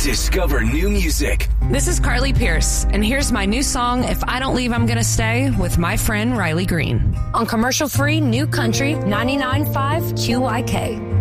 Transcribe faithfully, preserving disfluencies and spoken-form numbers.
Discover new music. This is Carly Pierce, and here's my new song, If I Don't Leave, I'm Gonna Stay, with my friend Riley Green. On commercial-free New Country ninety-nine point five Q I K.